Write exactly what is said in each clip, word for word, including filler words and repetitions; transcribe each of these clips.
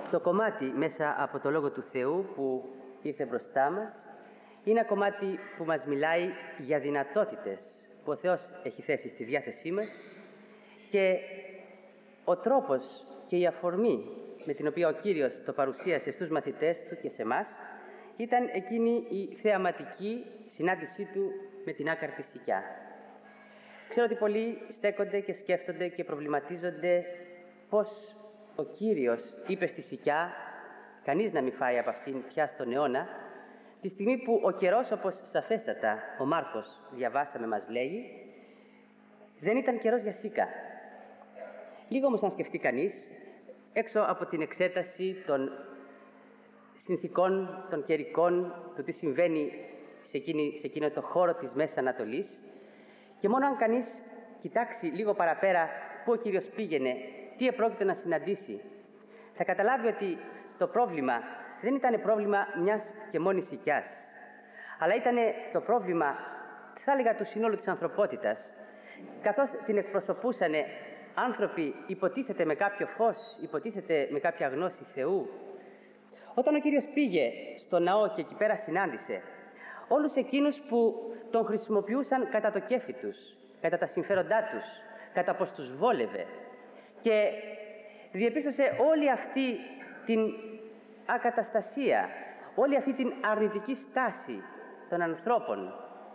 Το κομμάτι μέσα από το Λόγο του Θεού που ήρθε μπροστά μας είναι ένα κομμάτι που μας μιλάει για δυνατότητες που ο Θεός έχει θέσει στη διάθεσή μας και ο τρόπος και η αφορμή με την οποία ο Κύριος το παρουσίασε στους μαθητές Του και σε εμάς ήταν εκείνη η θεαματική συνάντησή Του με την άκαρπη σικιά. Ξέρω ότι πολλοί στέκονται και σκέφτονται και προβληματίζονται πώς ο Κύριος είπε στη σικιά κανείς να μην φάει από αυτήν πια στον αιώνα, τη στιγμή που ο καιρός, όπως σαφέστατα ο Μάρκος διαβάσαμε μας λέγει, δεν ήταν καιρός για σίκα. Λίγο όμως αν σκεφτεί κανείς, έξω από την εξέταση των συνθηκών, των καιρικών, του τι συμβαίνει σε, εκείνη, σε εκείνο το χώρο της Μέσης Ανατολής, και μόνο αν κανείς κοιτάξει λίγο παραπέρα πού ο Κύριος πήγαινε, τι επρόκειτο να συναντήσει, θα καταλάβει ότι το πρόβλημα δεν ήταν πρόβλημα μιας και μόνης σικιάς, αλλά ήταν το πρόβλημα, θα έλεγα, του συνόλου της ανθρωπότητας, καθώς την εκπροσωπούσαν άνθρωποι υποτίθεται με κάποιο φως, υποτίθεται με κάποια γνώση Θεού. Όταν ο Κύριος πήγε στο ναό και εκεί πέρα συνάντησε όλους εκείνους που τον χρησιμοποιούσαν κατά το κέφι τους, κατά τα συμφέροντά τους, κατά πως τους βόλευε, και διεπίστωσε όλη αυτή την ακαταστασία, όλη αυτή την αρνητική στάση των ανθρώπων,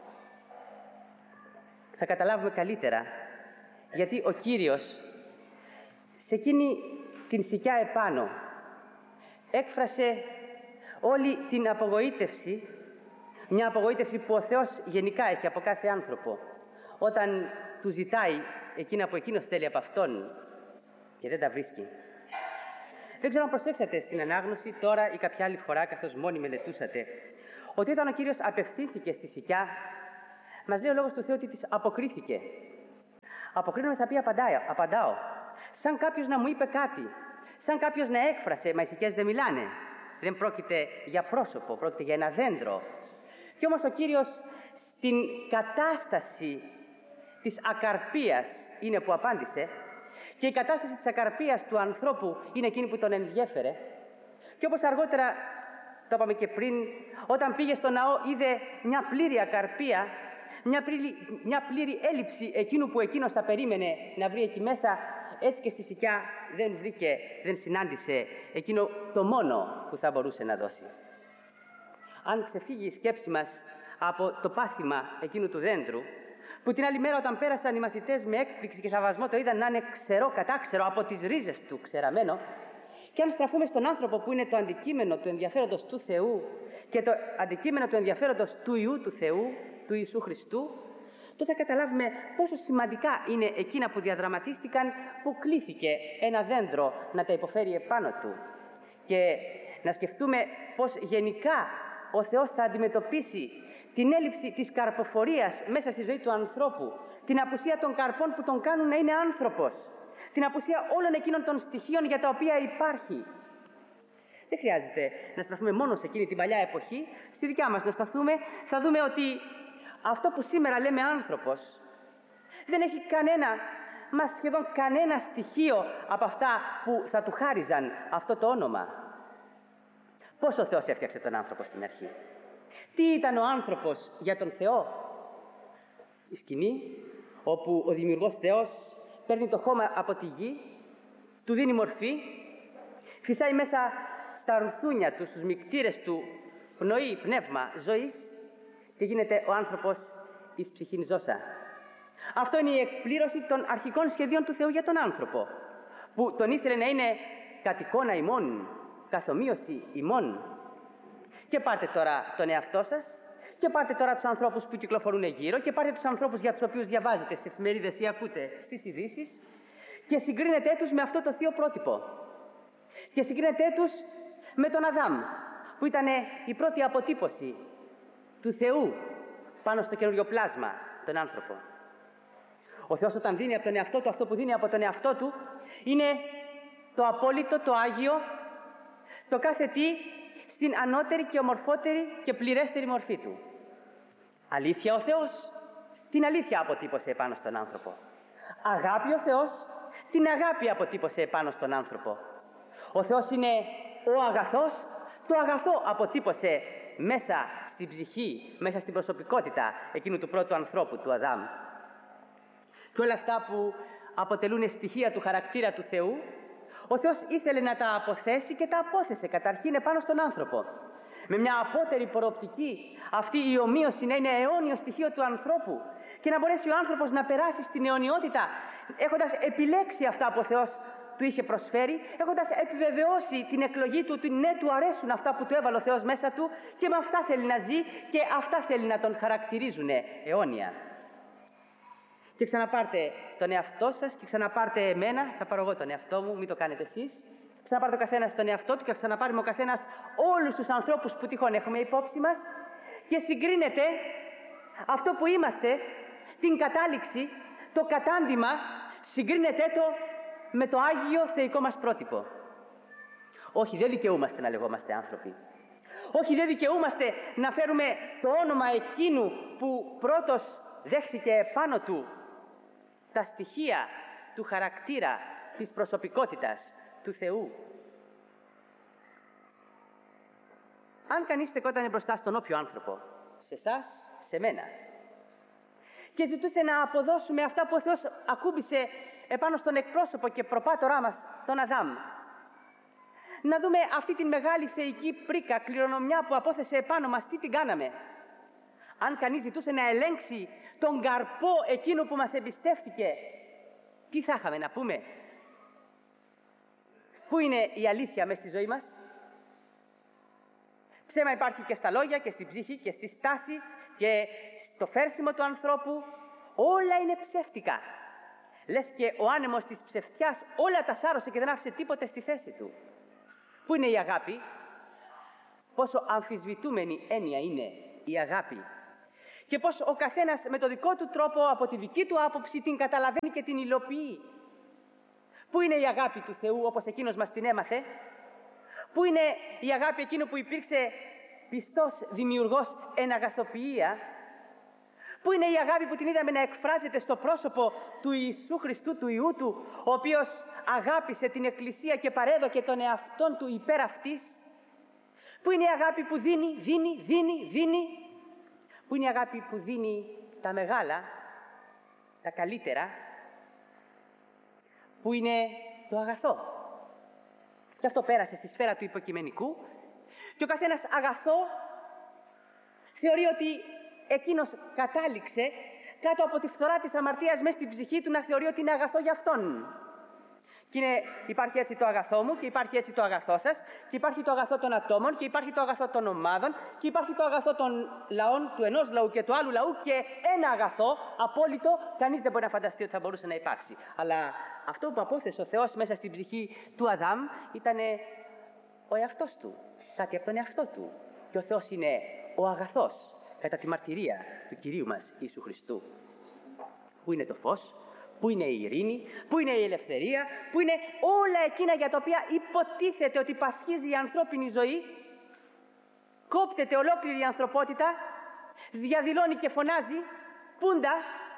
θα καταλάβουμε καλύτερα γιατί ο Κύριος σε εκείνη την σικιά επάνω έκφρασε όλη την απογοήτευση, μια απογοήτευση που ο Θεός γενικά έχει από κάθε άνθρωπο όταν του ζητάει εκείνα που εκείνος θέλει από Αυτόν και δεν τα βρίσκει. Δεν ξέρω αν προσέξατε στην ανάγνωση τώρα ή κάποια άλλη φορά, καθώς μόνοι μελετούσατε, ότι όταν ο Κύριος απευθύνθηκε στη σικιά, μας λέει ο Λόγος του Θεού ότι της αποκρίθηκε. Αποκρίνομαι, θα πει απαντάω, απαντάω. Σαν κάποιος να μου είπε κάτι, σαν κάποιος να έκφρασε, μα οι σικιές δεν μιλάνε. Δεν πρόκειται για πρόσωπο, πρόκειται για ένα δέντρο. Κι όμως ο Κύριος στην κατάσταση της ακαρπίας είναι που απάντησε, και η κατάσταση της ακαρπίας του ανθρώπου είναι εκείνη που τον ενδιέφερε. Και όπως αργότερα το είπαμε και πριν, όταν πήγε στο ναό είδε μια πλήρη ακαρπία, μια πλήρη, μια πλήρη έλλειψη εκείνου που εκείνος θα περίμενε να βρει εκεί μέσα, έτσι και στη σικιά δεν βρήκε, δεν συνάντησε εκείνο το μόνο που θα μπορούσε να δώσει. Αν ξεφύγει η σκέψη μας από το πάθημα εκείνου του δέντρου, που την άλλη μέρα όταν πέρασαν οι μαθητές με έκπληξη και θαυμασμό το είδαν να είναι ξερό, κατάξερο, από τις ρίζες του ξεραμένο, και αν στραφούμε στον άνθρωπο που είναι το αντικείμενο του ενδιαφέροντος του Θεού και το αντικείμενο του ενδιαφέροντος του Υιού του Θεού, του Ιησού Χριστού, τότε θα καταλάβουμε πόσο σημαντικά είναι εκείνα που διαδραματίστηκαν, που κλήθηκε ένα δέντρο να τα υποφέρει επάνω του, και να σκεφτούμε πως γενικά ο Θεός θα αντιμετωπίσει την έλλειψη της καρποφορίας μέσα στη ζωή του ανθρώπου, την απουσία των καρπών που τον κάνουν να είναι άνθρωπος, την απουσία όλων εκείνων των στοιχείων για τα οποία υπάρχει. Δεν χρειάζεται να σταθούμε μόνο σε εκείνη την παλιά εποχή, στη δικιά μας να σταθούμε, θα δούμε ότι αυτό που σήμερα λέμε άνθρωπος δεν έχει κανένα, μα σχεδόν κανένα στοιχείο από αυτά που θα του χάριζαν αυτό το όνομα. Πώς ο Θεός έφτιαξε τον άνθρωπο στην αρχή? Τι ήταν ο άνθρωπος για τον Θεό? Η σκηνή όπου ο δημιουργός Θεός παίρνει το χώμα από τη γη, του δίνει μορφή, φυσάει μέσα στα ρουθούνια του, στους μικτήρες του, πνοή, πνεύμα ζωής, και γίνεται ο άνθρωπος εις ψυχήν ζώσα. Αυτό είναι η εκπλήρωση των αρχικών σχεδίων του Θεού για τον άνθρωπο, που τον ήθελε να είναι κατ' εικόνα ημών, καθομοίωση ημών. Και πάρτε τώρα τον εαυτό σας, και πάρτε τώρα τους ανθρώπους που κυκλοφορούν γύρω, και πάρτε τους ανθρώπους για τους οποίους διαβάζετε στις εφημερίδες ή ακούτε στις ειδήσεις, και συγκρίνετε τους με αυτό το θείο πρότυπο. Και συγκρίνετε τους με τον Αδάμ, που ήταν η πρώτη αποτύπωση του Θεού πάνω στο καινούριο πλάσμα, τον άνθρωπο. Ο Θεός όταν δίνει από τον εαυτό του, αυτό που δίνει από τον εαυτό του είναι το απόλυτο, το Άγιο, το κάθε τι στην ανώτερη και ομορφότερη και πληρέστερη μορφή του. Αλήθεια ο Θεός, την αλήθεια αποτύπωσε επάνω στον άνθρωπο. Αγάπη ο Θεός, την αγάπη αποτύπωσε επάνω στον άνθρωπο. Ο Θεός είναι ο αγαθός. Το αγαθό αποτύπωσε μέσα στην ψυχή, μέσα στην προσωπικότητα εκείνου του πρώτου ανθρώπου, του Αδάμ. Και όλα αυτά που αποτελούν στοιχεία του χαρακτήρα του Θεού, ο Θεός ήθελε να τα αποθέσει και τα απόθεσε καταρχήν επάνω στον άνθρωπο. Με μια απότερη προοπτική, αυτή η ομοίωση να είναι αιώνιο στοιχείο του ανθρώπου και να μπορέσει ο άνθρωπος να περάσει στην αιωνιότητα, έχοντας επιλέξει αυτά που ο Θεός του είχε προσφέρει, έχοντας επιβεβαιώσει την εκλογή του, ότι ναι, του αρέσουν αυτά που του έβαλε ο Θεός μέσα του και με αυτά θέλει να ζει και αυτά θέλει να τον χαρακτηρίζουν αιώνια. Και ξαναπάρτε τον εαυτό σας και ξαναπάρτε εμένα, θα πάρω εγώ τον εαυτό μου, μην το κάνετε εσείς. Ξαναπάρτε ο καθένας τον εαυτό του και ξαναπάρουμε ο καθένας όλους τους ανθρώπους που τυχόν έχουμε υπόψη μας και συγκρίνετε αυτό που είμαστε, την κατάληξη, το κατάντημα, συγκρίνετε το με το Άγιο θεϊκό μας πρότυπο. Όχι, δεν δικαιούμαστε να λεγόμαστε άνθρωποι. Όχι, δεν δικαιούμαστε να φέρουμε το όνομα εκείνου που πρώτος δέχθηκε επάνω του τα στοιχεία του χαρακτήρα, της προσωπικότητας του Θεού. Αν κανείς στεκόταν μπροστά στον όποιο άνθρωπο, σε εσάς, σε μένα, και ζητούσε να αποδώσουμε αυτά που ο Θεός ακούμπησε επάνω στον εκπρόσωπο και προπάτορά μας, τον Αδάμ, να δούμε αυτή τη μεγάλη θεϊκή πρίκα, κληρονομιά που απόθεσε επάνω μας, τι την κάναμε. Αν κανείς ζητούσε να ελέγξει τον καρπό εκείνο που μας εμπιστεύτηκε, τι θα είχαμε να πούμε? Πού είναι η αλήθεια μες στη ζωή μας? Ψέμα υπάρχει και στα λόγια και στην ψυχή και στη στάση και στο φέρσιμο του ανθρώπου. Όλα είναι ψεύτικα. Λες και ο άνεμος της ψευτιάς όλα τα σάρωσε και δεν άφησε τίποτε στη θέση του. Πού είναι η αγάπη? Πόσο αμφισβητούμενη έννοια είναι η αγάπη. Και πως ο καθένας με το δικό του τρόπο, από τη δική του άποψη, την καταλαβαίνει και την υλοποιεί. Πού είναι η αγάπη του Θεού όπως εκείνος μας την έμαθε? Πού είναι η αγάπη εκείνου που υπήρξε πιστός δημιουργός εν αγαθοποιία? Πού είναι η αγάπη που την είδαμε να εκφράζεται στο πρόσωπο του Ιησού Χριστού, του Υιού Του, ο οποίος αγάπησε την Εκκλησία και παρέδωκε τον εαυτόν Του υπέρ αυτής? Πού είναι η αγάπη που δίνει, δίνει, δίνει, δίνει? Πού είναι η αγάπη που δίνει τα μεγάλα, τα καλύτερα? Πού είναι το αγαθό? Και αυτό πέρασε στη σφαίρα του υποκειμενικού και ο καθένας αγαθό θεωρεί ότι εκείνος κατάληξε κάτω από τη φθορά της αμαρτίας μέσα στην ψυχή του να θεωρεί ότι είναι αγαθό για αυτόν. Και είναι, υπάρχει έτσι το αγαθό μου και υπάρχει έτσι το αγαθό σας και υπάρχει το αγαθό των ατόμων και υπάρχει το αγαθό των ομάδων και υπάρχει το αγαθό των λαών, του ενός λαού και του άλλου λαού, και ένα αγαθό απόλυτο κανείς δεν μπορεί να φανταστεί ότι θα μπορούσε να υπάρξει. Αλλά αυτό που απόθεσε ο Θεός μέσα στην ψυχή του Αδάμ ήταν ο εαυτός του, κάτι από τον εαυτό του. Και ο Θεός είναι ο αγαθός κατά τη μαρτυρία του Κυρίου μας Ιησού Χριστού. Πού είναι το φως? Πού είναι η ειρήνη? Πού είναι η ελευθερία? Πού είναι όλα εκείνα για τα οποία υποτίθεται ότι πασχίζει η ανθρώπινη ζωή? Κόπτεται ολόκληρη η ανθρωπότητα, διαδηλώνει και φωνάζει, πούντα.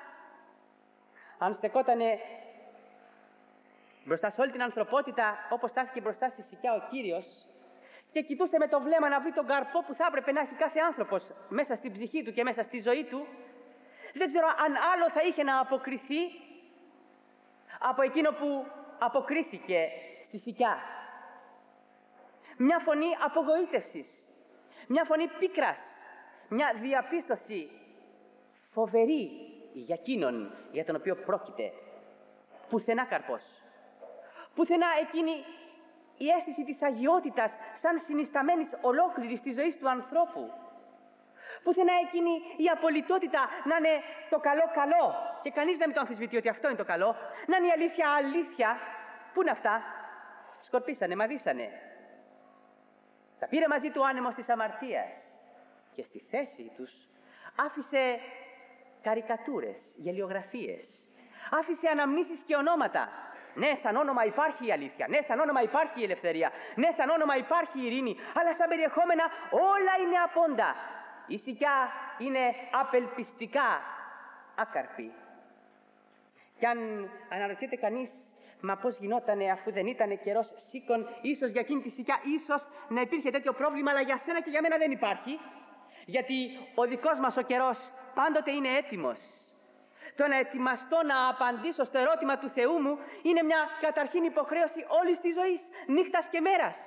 Αν στεκότανε μπροστά σε όλη την ανθρωπότητα όπως στάθηκε μπροστά στη Σικιά ο Κύριος και κοιτούσε με το βλέμμα να βρει τον καρπό που θα έπρεπε να έχει κάθε άνθρωπος μέσα στην ψυχή του και μέσα στη ζωή του, δεν ξέρω αν άλλο θα είχε να αποκριθεί από εκείνο που αποκρίθηκε στη Σικιά. Μια φωνή απογοήτευσης, μια φωνή πίκρας, μια διαπίστωση φοβερή για εκείνον για τον οποίο πρόκειται. Πουθενά καρπός, πουθενά εκείνη η αίσθηση της αγιότητας σαν συνισταμένης ολόκληρης της ζωής του ανθρώπου. Πουθενά εκείνη η απολυτότητα να είναι το καλό καλό και κανείς να μην το αμφισβητεί ότι αυτό είναι το καλό, να είναι η αλήθεια αλήθεια. Πού είναι αυτά? Σκορπίσανε, μαδίσανε. Τα πήρε μαζί του ο άνεμος της αμαρτίας και στη θέση τους άφησε καρικατούρες, γελιογραφίες, άφησε αναμνήσεις και ονόματα. Ναι, σαν όνομα υπάρχει η αλήθεια, ναι, σαν όνομα υπάρχει η ελευθερία, ναι, σαν όνομα υπάρχει η ειρήνη, αλλά σαν περιεχόμενα όλα είναι απόντα. Η Σικιά είναι απελπιστικά άκαρπη. Κι αν αναρωτιέται κανείς Μα πώς γινότανε αφού δεν ήτανε καιρός σήκων, ίσως για εκείνη τη σικιά, ίσως να υπήρχε τέτοιο πρόβλημα, αλλά για σένα και για μένα δεν υπάρχει. Γιατί ο δικός μας ο καιρός πάντοτε είναι έτοιμος. Το να ετοιμαστώ να απαντήσω στο ερώτημα του Θεού μου είναι μια καταρχήν υποχρέωση όλης της ζωής, νύχτας και μέρας.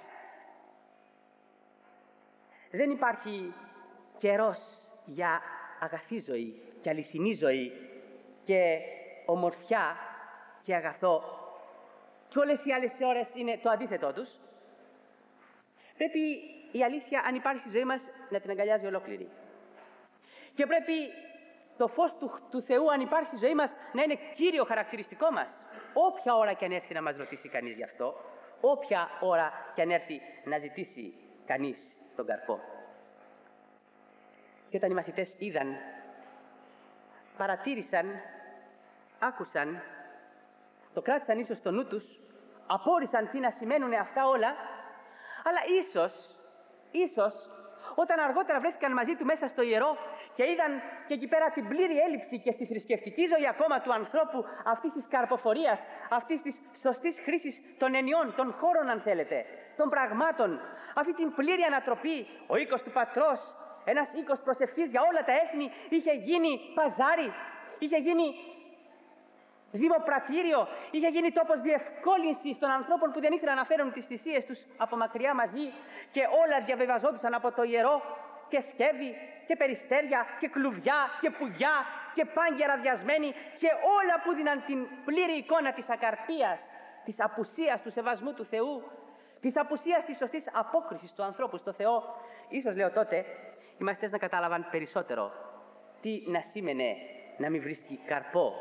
Δεν υπάρχει καιρός για αγαθή ζωή και αληθινή ζωή και ομορφιά και αγαθό, και όλες οι άλλες ώρες είναι το αντίθετό τους. Πρέπει η αλήθεια, αν υπάρχει στη ζωή μας, να την αγκαλιάζει ολόκληρη. Και πρέπει το φως του, του Θεού, αν υπάρχει στη ζωή μας, να είναι κύριο χαρακτηριστικό μας. Όποια ώρα και αν έρθει να μας ρωτήσει κανείς γι' αυτό, όποια ώρα και αν έρθει να ζητήσει κανείς τον καρπό. Και όταν οι μαθητές είδαν, παρατήρησαν, άκουσαν, το κράτησαν ίσως στο νου τους, απόρρισαν τι να σημαίνουν αυτά όλα, αλλά ίσως, ίσως, όταν αργότερα βρέθηκαν μαζί του μέσα στο ιερό και είδαν και εκεί πέρα την πλήρη έλλειψη και στη θρησκευτική ζωή ακόμα του ανθρώπου αυτής της καρποφορίας, αυτής της σωστής χρήσης των ενιών, των χώρων αν θέλετε, των πραγμάτων, αυτή την πλήρη ανατροπή, ο οίκος του πατρός, ένας οίκος προσευχής για όλα τα έθνη, είχε γίνει παζάρι, είχε γίνει δημοπρατήριο, είχε γίνει τόπος διευκόλυνσης των ανθρώπων που δεν ήθελαν να φέρουν τις θυσίες τους από μακριά μαζί και όλα διαβιβαζόντουσαν από το ιερό, και σκεύη και περιστέρια και κλουβιά και πουλιά και πάγκια ραδιασμένοι και όλα που δίναν την πλήρη εικόνα της ακαρπίας, της απουσίας του σεβασμού του Θεού, της απουσίας της σωστής απόκρισης του ανθρώπου στο Θεό. Ίσως, λέω τότε, οι μαθητές να κατάλαβαν περισσότερο τι να σήμαινε να μην βρίσκει καρπό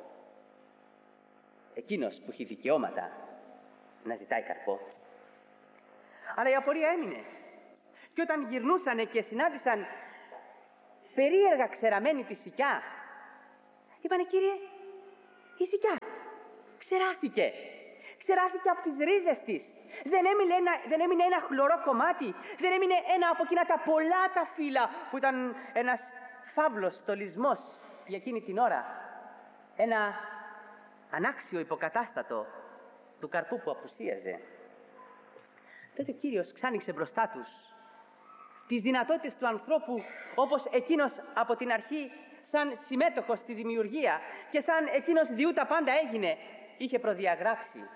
εκείνος που έχει δικαιώματα να ζητάει καρπό. Αλλά η απορία έμεινε. Και όταν γυρνούσανε και συνάντησαν περίεργα ξεραμένη τη σικιά, είπανε, Κύριε, η σικιά ξεράθηκε. Ξεράθηκε από τις ρίζες της. Δεν έμεινε, ένα, δεν έμεινε ένα χλωρό κομμάτι. Δεν έμεινε ένα από εκείνα τα πολλά τα φύλλα που ήταν ένας φαύλος στολισμός για εκείνη την ώρα. Ένα ανάξιο υποκατάστατο του καρπού που απουσίαζε. Τότε ο Κύριος ξάνοιξε μπροστά τους τις δυνατότητες του ανθρώπου, όπως εκείνος από την αρχή, σαν συμμέτοχος στη δημιουργία και σαν εκείνος διού τα πάντα έγινε, είχε προδιαγράψει.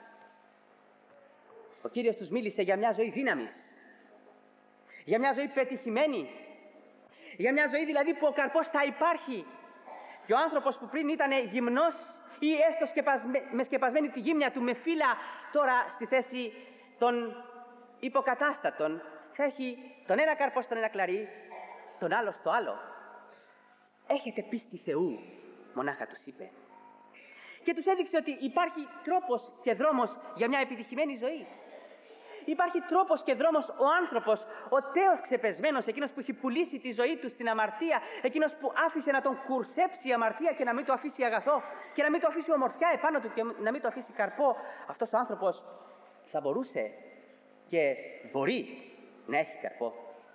Ο Κύριος τους μίλησε για μια ζωή δύναμης, για μια ζωή πετυχημένη, για μια ζωή δηλαδή που ο καρπός θα υπάρχει. Και ο άνθρωπος που πριν ήταν γυμνός ή έστω σκεπασμέ, με σκεπασμένη τη γύμνια του με φύλλα, τώρα στη θέση των υποκατάστατων θα έχει τον ένα καρπό στον ένα κλαρί, τον άλλο στο άλλο. Έχετε πίστη Θεού, μονάχα τους είπε. Και τους έδειξε ότι υπάρχει τρόπος και δρόμος για μια επιτυχημένη ζωή. Υπάρχει τρόπος και δρόμος ο άνθρωπος, ο τέος ξεπεσμένος, εκείνος που έχει πουλήσει τη ζωή του στην αμαρτία, εκείνος που άφησε να τον κουρσέψει η αμαρτία και να μην του αφήσει αγαθό και να μην του αφήσει ομορφιά επάνω του και να μην του αφήσει καρπό. Αυτός ο άνθρωπος θα μπορούσε και μπορεί να έχει καρπό.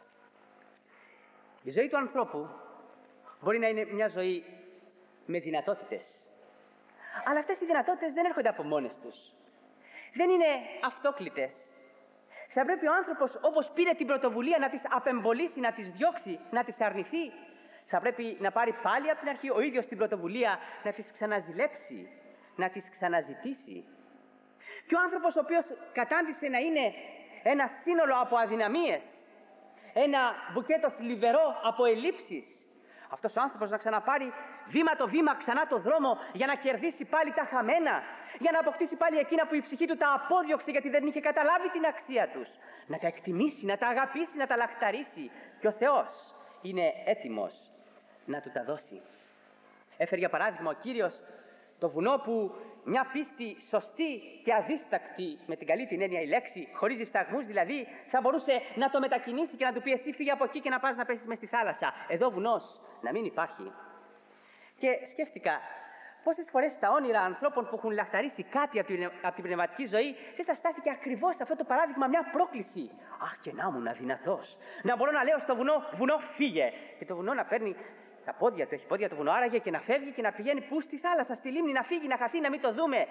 Η ζωή του ανθρώπου μπορεί να είναι μια ζωή με δυνατότητες. Αλλά αυτές οι δυνατότητες δεν έρχονται από μόνες τους. Δεν είναι αυτόκλητες. Θα πρέπει ο άνθρωπος, όπως πήρε την πρωτοβουλία, να τις απεμπολίσει, να τις διώξει, να τις αρνηθεί. Θα πρέπει να πάρει πάλι από την αρχή ο ίδιος την πρωτοβουλία, να τις ξαναζηλέψει, να τις ξαναζητήσει. Και ο άνθρωπος ο οποίος κατάντησε να είναι ένα σύνολο από αδυναμίες, ένα μπουκέτο θλιβερό από ελλείψεις, αυτός ο άνθρωπος να ξαναπάρει βήμα το βήμα ξανά το δρόμο για να κερδίσει πάλι τα χαμένα, για να αποκτήσει πάλι εκείνα που η ψυχή του τα απόδιωξε γιατί δεν είχε καταλάβει την αξία τους, να τα εκτιμήσει, να τα αγαπήσει, να τα λαχταρίσει. Και ο Θεός είναι έτοιμος να του τα δώσει. Έφερε για παράδειγμα ο Κύριος το βουνό που μια πίστη σωστή και αδίστακτη, με την καλή την έννοια η λέξη, χωρίς δισταγμούς δηλαδή, θα μπορούσε να το μετακινήσει και να του πει, εσύ φύγε από εκεί και να πας να πέσεις μες στη θάλασσα. Εδώ βουνός να μην υπάρχει. Και σκέφτηκα πόσες φορές τα όνειρα ανθρώπων που έχουν λαχταρίσει κάτι από την, από την πνευματική ζωή δεν θα στάθηκε ακριβώς αυτό το παράδειγμα μια πρόκληση. Αχ, και να ήμουν αδυνατός. Να μπορώ να λέω στο βουνό, βουνό φύγε. Και το βουνό να παίρνει τα πόδια του, έχει πόδια του βουνό, άραγε και να φεύγει και να πηγαίνει πού στη θάλασσα, στη λίμνη, να φύγει, να χαθεί, να μην το δούμε.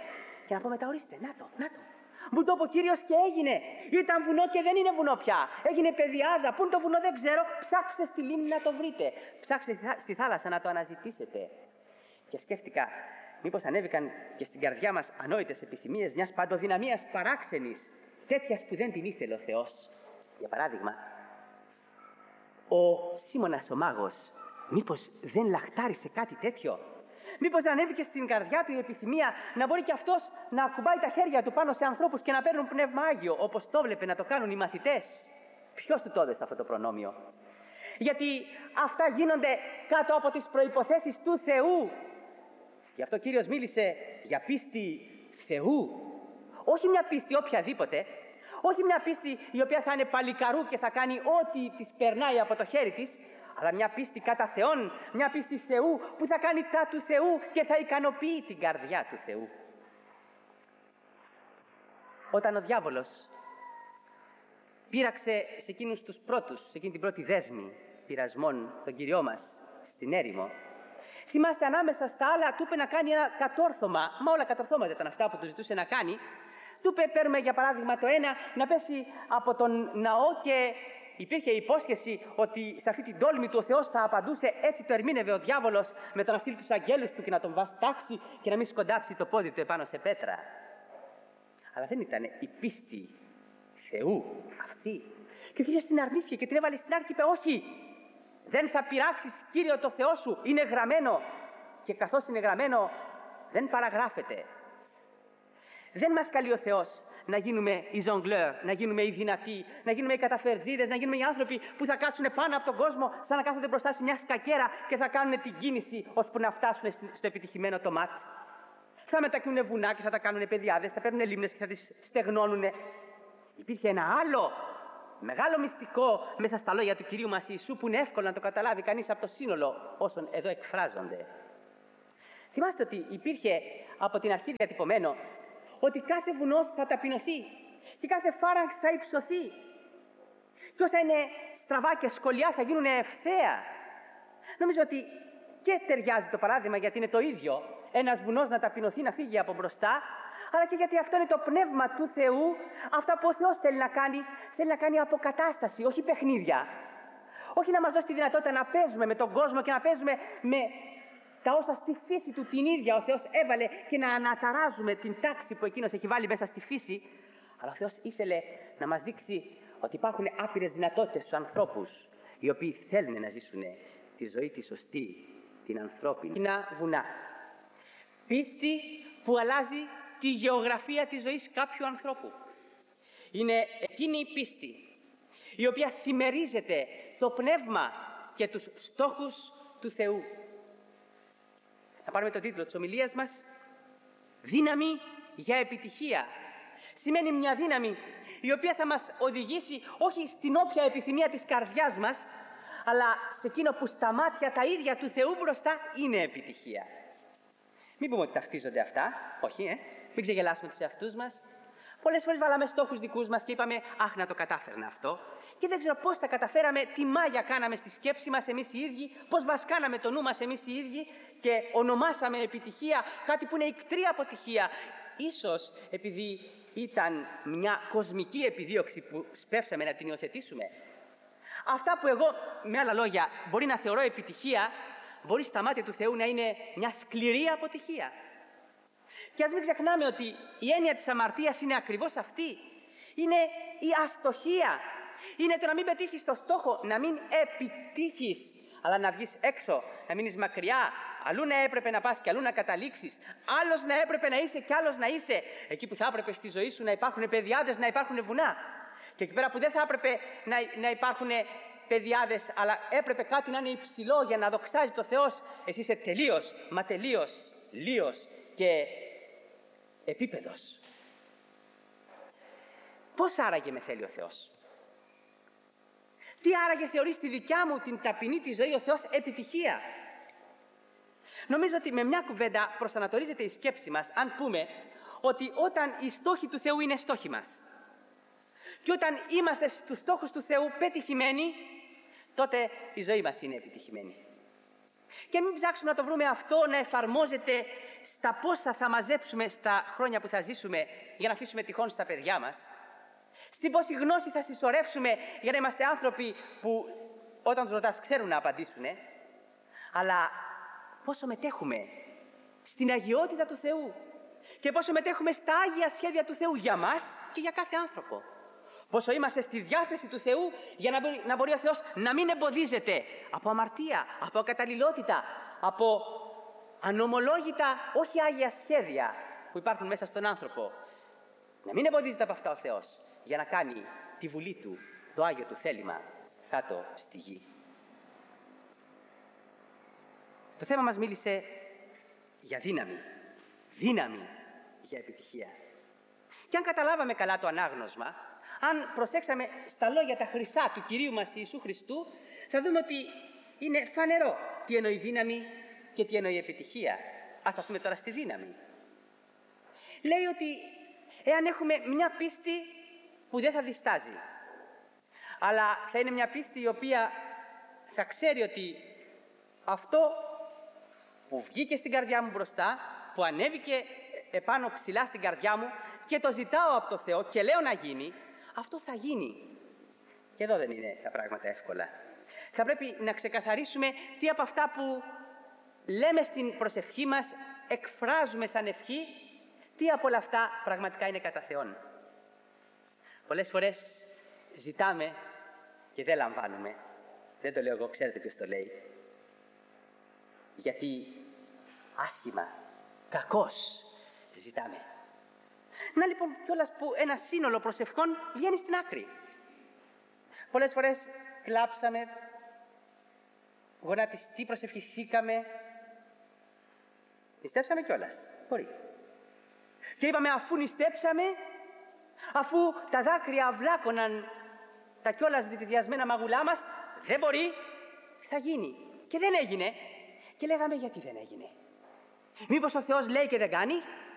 και να πω μετά, ορίστε, να το, να το. Μου το είπε ο Κύριος και έγινε. Ήταν βουνό και δεν είναι βουνό πια. Έγινε πεδιάδα. Πού είναι το βουνό δεν ξέρω. Ψάξτε στη λίμνη να το βρείτε. Ψάξτε στη θάλασσα να το αναζητήσετε. Και σκέφτηκα, μήπως ανέβηκαν και στην καρδιά μας ανόητες επιθυμίες μιας παντοδυναμίας παράξενης, τέτοιας που δεν την ήθελε ο Θεός. Για παράδειγμα, ο Σίμωνας ο μάγος, μήπως δεν λαχτάρισε κάτι τέτοιο? Μήπως δεν ανέβηκε στην καρδιά του η επιθυμία να μπορεί και αυτός να ακουμπάει τα χέρια του πάνω σε ανθρώπους και να παίρνουν πνεύμα Άγιο, όπως το βλέπε να το κάνουν οι μαθητές? Ποιος του το έδωσε αυτό το προνόμιο? Γιατί αυτά γίνονται κάτω από τις προϋποθέσεις του Θεού. Γι' αυτό ο Κύριος μίλησε για πίστη Θεού. Όχι μια πίστη οποιαδήποτε, όχι μια πίστη η οποία θα είναι παλικαρού και θα κάνει ό,τι της περνάει από το χέρι της, αλλά μια πίστη κατά Θεόν, μια πίστη Θεού που θα κάνει τα του Θεού και θα ικανοποιεί την καρδιά του Θεού. Όταν ο διάβολος πείραξε σε εκείνους τους πρώτους, σε εκείνη την πρώτη δέσμη πειρασμών τον Κυριό μας στην έρημο, θυμάστε, ανάμεσα στα άλλα του είπε να κάνει ένα κατόρθωμα, μα όλα κατορθώματα ήταν αυτά που του ζητούσε να κάνει. Του είπε, παίρνουμε για παράδειγμα το ένα, να πέσει από τον ναό και υπήρχε υπόσχεση ότι σε αυτή την τόλμη του ο Θεός θα απαντούσε. Έτσι το ερμήνευε ο διάβολος με το να στείλει τους αγγέλους του και να τον βαστάξει και να μην σκοντάψει το πόδι του επάνω σε πέτρα. Αλλά δεν ήταν η πίστη Θεού αυτή. Και ο Κύριος την αρνήθηκε και την έβαλε στην άρχη και είπε, όχι, δεν θα πειράξεις Κύριο το Θεό σου, είναι γραμμένο. Και καθώς είναι γραμμένο δεν παραγράφεται. Δεν μας καλεί ο Θεός να γίνουμε οι ζογκλέρ, να γίνουμε οι δυνατοί, να γίνουμε οι καταφερτζίδες, να γίνουμε οι άνθρωποι που θα κάτσουν πάνω από τον κόσμο σαν να κάθονται μπροστά σε μια σκακέρα και θα κάνουν την κίνηση ώσπου να φτάσουν στο επιτυχημένο το μάτ. Θα μετακινούν βουνά και θα τα κάνουν πεδιάδες, θα παίρνουν λίμνες και θα τις στεγνώνουν. Υπήρχε ένα άλλο μεγάλο μυστικό μέσα στα λόγια του Κυρίου μας Ιησού που είναι εύκολο να το καταλάβει κανείς από το σύνολο όσων εδώ εκφράζονται. Θυμάστε ότι υπήρχε από την αρχή διατυπωμένο ότι κάθε βουνός θα ταπεινωθεί και κάθε φάραγγς θα υψωθεί και όσα είναι στραβά και σκολιά θα γίνουν ευθέα. Νομίζω ότι και ταιριάζει το παράδειγμα, γιατί είναι το ίδιο ένας βουνός να ταπεινωθεί, να φύγει από μπροστά, αλλά και γιατί αυτό είναι το πνεύμα του Θεού. Αυτά που ο Θεός θέλει να κάνει, θέλει να κάνει αποκατάσταση, όχι παιχνίδια. Όχι να μας δώσει τη δυνατότητα να παίζουμε με τον κόσμο και να παίζουμε με τα όσα στη φύση του την ίδια ο Θεός έβαλε και να αναταράζουμε την τάξη που εκείνος έχει βάλει μέσα στη φύση. Αλλά ο Θεός ήθελε να μας δείξει ότι υπάρχουν άπειρες δυνατότητες στους ανθρώπους οι οποίοι θέλουν να ζήσουν τη ζωή τη σωστή, την ανθρώπινη. Είναι βουνά. Πίστη που αλλάζει τη γεωγραφία της ζωής κάποιου ανθρώπου. Είναι εκείνη η πίστη η οποία συμμερίζεται το πνεύμα και τους στόχους του Θεού. Να πάρουμε τον τίτλο της ομιλίας μας, «Δύναμη για επιτυχία». Σημαίνει μια δύναμη η οποία θα μας οδηγήσει όχι στην όποια επιθυμία της καρδιάς μας, αλλά σε εκείνο που στα μάτια τα ίδια του Θεού μπροστά είναι επιτυχία. Μην πούμε ότι ταυτίζονται αυτά, όχι, ε. Μην ξεγελάσουμε τους εαυτούς μας. Πολλές φορές βάλαμε στόχους δικούς μας και είπαμε, αχ, να το κατάφερνα αυτό. Και δεν ξέρω πώς τα καταφέραμε, τι μάγια κάναμε στη σκέψη μας εμείς οι ίδιοι, πώς βασκάναμε το νου μας εμείς οι ίδιοι και ονομάσαμε επιτυχία κάτι που είναι ικτρή αποτυχία. Ίσως επειδή ήταν μια κοσμική επιδίωξη που σπεύσαμε να την υιοθετήσουμε. Αυτά που εγώ, με άλλα λόγια, μπορεί να θεωρώ επιτυχία, μπορεί στα μάτια του Θεού να είναι μια σκληρή αποτυχία. Και ας μην ξεχνάμε ότι η έννοια της αμαρτίας είναι ακριβώς αυτή. Είναι η αστοχία. Είναι το να μην πετύχεις το στόχο, να μην επιτύχεις, αλλά να βγεις έξω, να μείνεις μακριά. Αλλού να έπρεπε να πας και αλλού να καταλήξεις. Άλλος να έπρεπε να είσαι και άλλος να είσαι. Εκεί που θα έπρεπε στη ζωή σου να υπάρχουν πεδιάδες, να υπάρχουν βουνά. Και εκεί πέρα που δεν θα έπρεπε να, να υπάρχουν πεδιάδες, αλλά έπρεπε κάτι να είναι υψηλό για να δοξάζει το Θεός, εσύ είσαι τελείως, μα τελείως, λίος και επίπεδος. Πώς άραγε με θέλει ο Θεός? Τι άραγε θεωρεί στη δικιά μου την ταπεινή τη ζωή ο Θεός επιτυχία? Νομίζω ότι με μια κουβέντα προσανατολίζεται η σκέψη μας αν πούμε ότι όταν οι στόχοι του Θεού είναι στόχοι μας και όταν είμαστε στους στόχους του Θεού πετυχημένοι, τότε η ζωή μας είναι επιτυχημένη. Και μην ψάξουμε να το βρούμε αυτό να εφαρμόζεται στα πόσα θα μαζέψουμε στα χρόνια που θα ζήσουμε για να αφήσουμε τυχόν στα παιδιά μας. Στην πόση γνώση θα συσσωρεύσουμε για να είμαστε άνθρωποι που όταν τους ρωτάς ξέρουν να απαντήσουν. Αλλά πόσο μετέχουμε στην αγιότητα του Θεού και πόσο μετέχουμε στα άγια σχέδια του Θεού για μας και για κάθε άνθρωπο. Πόσο είμαστε στη διάθεση του Θεού για να μπορεί, να μπορεί ο Θεός να μην εμποδίζεται από αμαρτία, από ακαταλληλότητα, από ανομολόγητα όχι άγια σχέδια που υπάρχουν μέσα στον άνθρωπο. Να μην εμποδίζεται από αυτά ο Θεός για να κάνει τη βουλή Του, το Άγιο Του θέλημα κάτω στη γη. Το θέμα μας μίλησε για δύναμη, δύναμη για επιτυχία. Και αν καταλάβαμε καλά το ανάγνωσμα, αν προσέξαμε στα λόγια τα χρυσά του Κυρίου μας Ιησού Χριστού, θα δούμε ότι είναι φανερό τι εννοεί δύναμη και τι εννοεί επιτυχία. Ας σταθούμε τώρα στη δύναμη. Λέει ότι εάν έχουμε μια πίστη που δεν θα διστάζει, αλλά θα είναι μια πίστη η οποία θα ξέρει ότι αυτό που βγήκε στην καρδιά μου μπροστά, που ανέβηκε επάνω ψηλά στην καρδιά μου και το ζητάω από το Θεό και λέω να γίνει, αυτό θα γίνει. Και εδώ δεν είναι τα πράγματα εύκολα. Θα πρέπει να ξεκαθαρίσουμε τι από αυτά που λέμε στην προσευχή μας, εκφράζουμε σαν ευχή, τι από όλα αυτά πραγματικά είναι κατά Θεόν. Πολλές φορές ζητάμε και δεν λαμβάνουμε. Δεν το λέω εγώ, ξέρετε ποιος το λέει. Γιατί άσχημα, κακώς ζητάμε. Να λοιπόν κιόλας που ένα σύνολο προσευχών βγαίνει στην άκρη. Πολλές φορές κλάψαμε, γονατιστή προσευχηθήκαμε, νηστέψαμε κιόλας, μπορεί. Και είπαμε αφού νηστέψαμε, αφού τα δάκρυα αυλάκωναν τα κιόλας ρητιδιασμένα μαγουλά μας, δεν μπορεί, θα γίνει. Και δεν έγινε. Και λέγαμε γιατί δεν έγινε. Μήπως ο Θεός λέει και δεν κάνει,